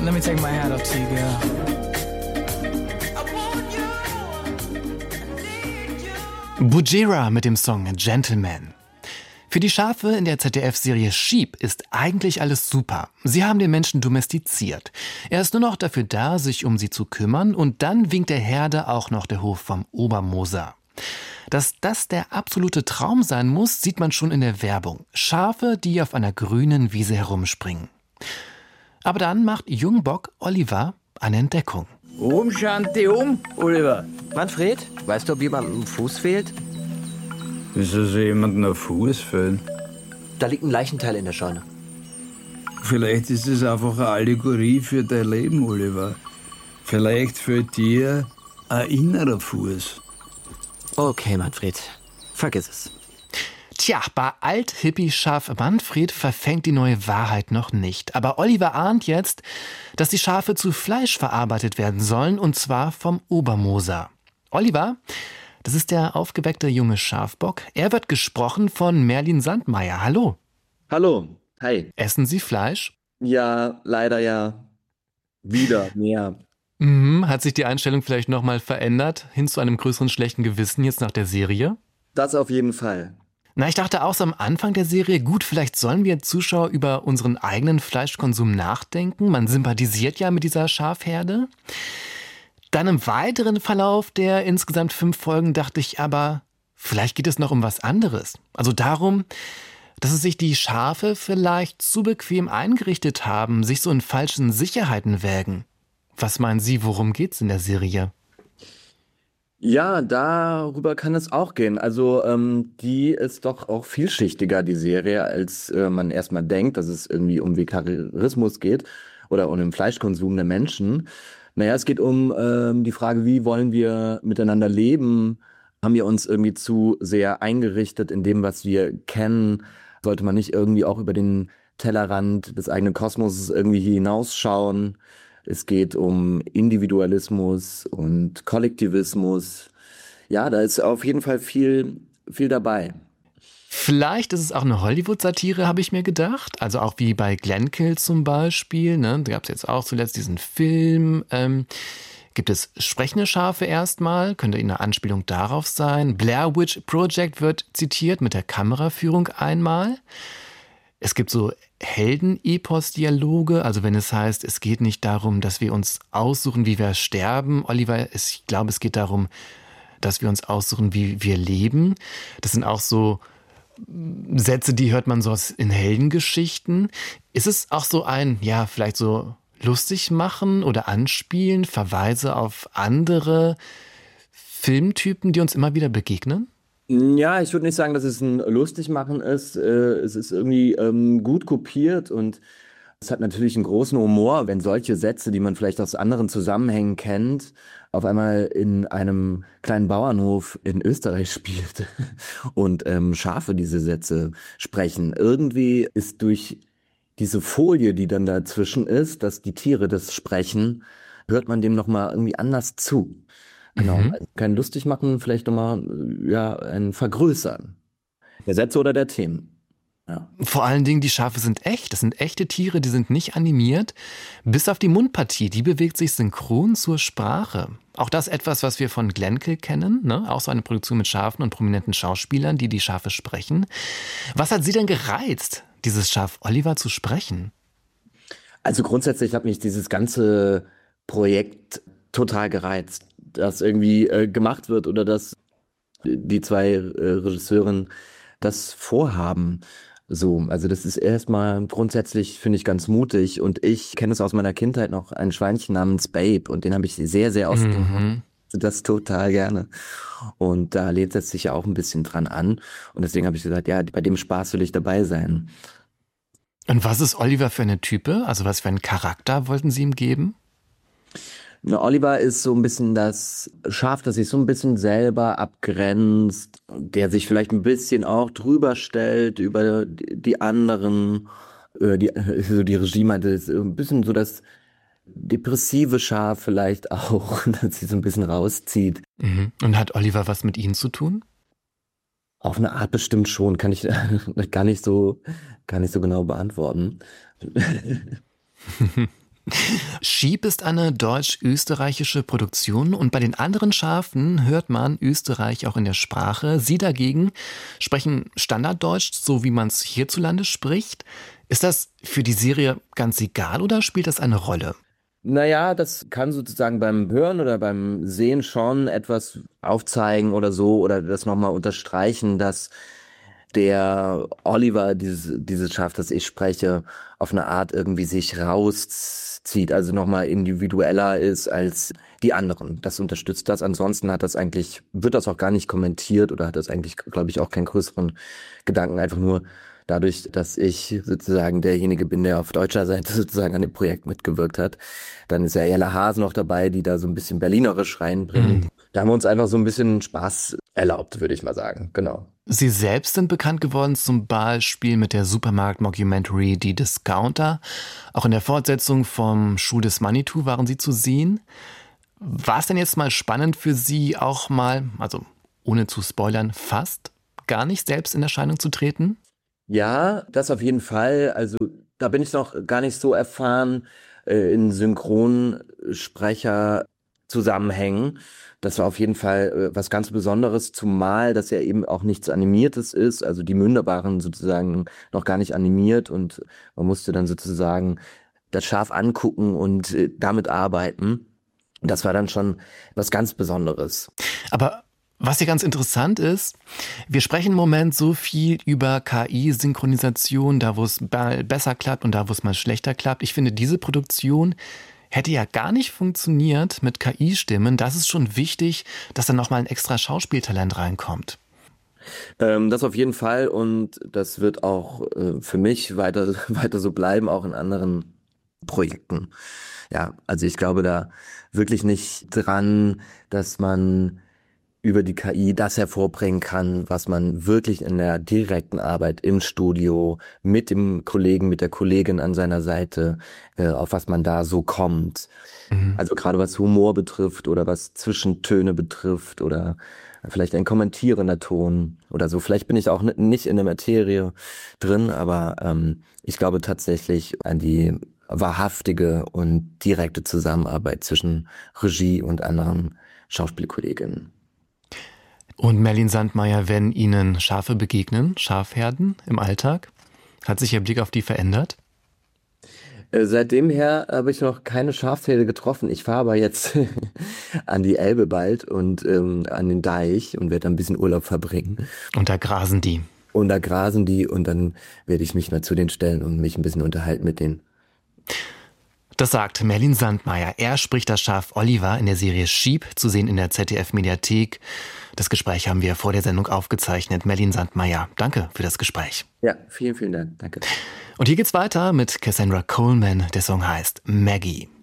Let me take my hat off to you, girl. Bujira mit dem Song Gentleman. Für die Schafe in der ZDF-Serie Sheep ist eigentlich alles super. Sie haben den Menschen domestiziert. Er ist nur noch dafür da, sich um sie zu kümmern, und dann winkt der Herde auch noch der Hof vom Obermoser. Dass das der absolute Traum sein muss, sieht man schon in der Werbung. Schafe, die auf einer grünen Wiese herumspringen. Aber dann macht Jungbock Oliver eine Entdeckung. Shanti, Oliver. Manfred, weißt du, ob jemandem ein Fuß fehlt? Wieso soll jemandem ein Fuß fehlen? Da liegt ein Leichenteil in der Scheune. Vielleicht ist es einfach eine Allegorie für dein Leben, Oliver. Vielleicht fehlt dir ein innerer Fuß. Okay, Manfred, vergiss es. Tja, bei Alt-Hippie-Schaf Manfred verfängt die neue Wahrheit noch nicht. Aber Oliver ahnt jetzt, dass die Schafe zu Fleisch verarbeitet werden sollen, und zwar vom Obermoser. Oliver, das ist der aufgeweckte junge Schafbock. Er wird gesprochen von Merlin Sandmeier. Hallo. Hallo, hi. Essen Sie Fleisch? Ja, leider ja. Wieder mehr. Hat sich die Einstellung vielleicht nochmal verändert, hin zu einem größeren schlechten Gewissen jetzt nach der Serie? Das auf jeden Fall. Na, ich dachte auch so am Anfang der Serie, gut, vielleicht sollen wir Zuschauer über unseren eigenen Fleischkonsum nachdenken. Man sympathisiert ja mit dieser Schafherde. Dann im weiteren Verlauf der insgesamt 5 Folgen dachte ich aber, vielleicht geht es noch um was anderes. Also darum, dass es sich die Schafe vielleicht zu bequem eingerichtet haben, sich so in falschen Sicherheiten wägen. Was meinen Sie, worum geht's in der Serie? Ja, darüber kann es auch gehen. Also die ist doch auch vielschichtiger, die Serie, als man erstmal denkt, dass es irgendwie um Vegetarismus geht oder um den Fleischkonsum der Menschen. Naja, es geht um die Frage, wie wollen wir miteinander leben? Haben wir uns irgendwie zu sehr eingerichtet in dem, was wir kennen? Sollte man nicht irgendwie auch über den Tellerrand des eigenen Kosmoses irgendwie hinausschauen? Es geht um Individualismus und Kollektivismus. Ja, da ist auf jeden Fall viel dabei. Vielleicht ist es auch eine Hollywood-Satire, habe ich mir gedacht. Also auch wie bei Glenkill zum Beispiel. Ne? Da gab es jetzt auch zuletzt diesen Film. Gibt es sprechende Schafe erstmal? Könnte eine Anspielung darauf sein. Blair Witch Project wird zitiert mit der Kameraführung einmal. Es gibt so Helden-Epos-Dialoge, also wenn es heißt, es geht nicht darum, dass wir uns aussuchen, wie wir sterben. Oliver, ich glaube, es geht darum, dass wir uns aussuchen, wie wir leben. Das sind auch so Sätze, die hört man so in Heldengeschichten. Ist es auch so ein, ja, vielleicht so lustig machen oder anspielen, Verweise auf andere Filmtypen, die uns immer wieder begegnen? Ja, ich würde nicht sagen, dass es ein Lustigmachen ist. Es ist irgendwie gut kopiert und es hat natürlich einen großen Humor, wenn solche Sätze, die man vielleicht aus anderen Zusammenhängen kennt, auf einmal in einem kleinen Bauernhof in Österreich spielt und Schafe diese Sätze sprechen. Irgendwie ist durch diese Folie, die dann dazwischen ist, dass die Tiere das sprechen, hört man dem nochmal irgendwie anders zu. Genau, also kein lustig machen, vielleicht nochmal ein Vergrößern der Sätze oder der Themen. Ja. Vor allen Dingen, die Schafe sind echt. Das sind echte Tiere, die sind nicht animiert. Bis auf die Mundpartie, die bewegt sich synchron zur Sprache. Auch das etwas, was wir von Glenkill kennen, ne? Auch so eine Produktion mit Schafen und prominenten Schauspielern, die Schafe sprechen. Was hat Sie denn gereizt, dieses Schaf Oliver zu sprechen? Also grundsätzlich hat mich dieses ganze Projekt total gereizt, dass irgendwie gemacht wird oder dass die 2 Regisseurinnen das vorhaben. So, also das ist erstmal grundsätzlich, finde ich, ganz mutig. Und ich kenne es aus meiner Kindheit noch, ein Schweinchen namens Babe. Und den habe ich sehr, sehr oft gemacht. Das total gerne. Und da lehnt es sich ja auch ein bisschen dran an. Und deswegen habe ich gesagt, ja, bei dem Spaß will ich dabei sein. Und was ist Oliver für eine Type? Also was für einen Charakter wollten Sie ihm geben? Na, Oliver ist so ein bisschen das Schaf, das sich so ein bisschen selber abgrenzt, der sich vielleicht ein bisschen auch drüber stellt über die anderen. Die Regie meinte, ist ein bisschen so das depressive Schaf vielleicht auch, dass sie so ein bisschen rauszieht. Und hat Oliver was mit Ihnen zu tun? Auf eine Art bestimmt schon, kann ich gar nicht so genau beantworten. Sheep ist eine deutsch-österreichische Produktion und bei den anderen Schafen hört man Österreich auch in der Sprache. Sie dagegen sprechen Standarddeutsch, so wie man es hierzulande spricht. Ist das für die Serie ganz egal oder spielt das eine Rolle? Naja, das kann sozusagen beim Hören oder beim Sehen schon etwas aufzeigen oder so oder das nochmal unterstreichen, dass der Oliver, dieses Schaf, das ich spreche, auf eine Art irgendwie sich rauszieht, also nochmal individueller ist als die anderen. Das unterstützt das. Ansonsten wird das auch gar nicht kommentiert oder hat das eigentlich, glaube ich, auch keinen größeren Gedanken, einfach nur dadurch, dass ich sozusagen derjenige bin, der auf deutscher Seite sozusagen an dem Projekt mitgewirkt hat. Dann ist ja Jella Haase noch dabei, die da so ein bisschen berlinerisch reinbringt. Da haben wir uns einfach so ein bisschen Spaß erlaubt, würde ich mal sagen. Genau. Sie selbst sind bekannt geworden zum Beispiel mit der Supermarkt-Mockumentary Die Discounter. Auch in der Fortsetzung vom Schuh des Manitou waren Sie zu sehen. War es denn jetzt mal spannend für Sie auch mal, also ohne zu spoilern, fast gar nicht selbst in Erscheinung zu treten? Ja, das auf jeden Fall. Also da bin ich noch gar nicht so erfahren in Synchronsprecher-Zusammenhängen. Das war auf jeden Fall was ganz Besonderes, zumal das ja eben auch nichts Animiertes ist. Also die Münder waren sozusagen noch gar nicht animiert und man musste dann sozusagen das Schaf angucken und damit arbeiten. Das war dann schon was ganz Besonderes. Aber was hier ganz interessant ist, wir sprechen im Moment so viel über KI-Synchronisation, da wo es mal besser klappt und da wo es mal schlechter klappt. Ich finde, diese Produktion hätte ja gar nicht funktioniert mit KI-Stimmen. Das ist schon wichtig, dass da nochmal ein extra Schauspieltalent reinkommt. Das auf jeden Fall und das wird auch für mich weiter so bleiben, auch in anderen Projekten. Ja, also ich glaube da wirklich nicht dran, dass man über die KI das hervorbringen kann, was man wirklich in der direkten Arbeit im Studio mit dem Kollegen, mit der Kollegin an seiner Seite, auf was man da so kommt. Also gerade was Humor betrifft oder was Zwischentöne betrifft oder vielleicht ein kommentierender Ton oder so. Vielleicht bin ich auch nicht in der Materie drin, aber ich glaube tatsächlich an die wahrhaftige und direkte Zusammenarbeit zwischen Regie und anderen Schauspielkolleginnen. Und Merlin Sandmeier, wenn Ihnen Schafe begegnen, Schafherden im Alltag, hat sich Ihr Blick auf die verändert? Seitdem her habe ich noch keine Schafherde getroffen. Ich fahre aber jetzt an die Elbe bald und an den Deich und werde ein bisschen Urlaub verbringen. Und da grasen die. Und da grasen die und dann werde ich mich mal zu denen stellen und mich ein bisschen unterhalten mit denen. Das sagt Merlin Sandmeier. Er spricht das Schaf Oliver in der Serie Sheep, zu sehen in der ZDF-Mediathek. Das Gespräch haben wir vor der Sendung aufgezeichnet. Merlin Sandmeier, danke für das Gespräch. Ja, vielen, vielen Dank. Danke. Und hier geht's weiter mit Cassandra Coleman. Der Song heißt Maggie.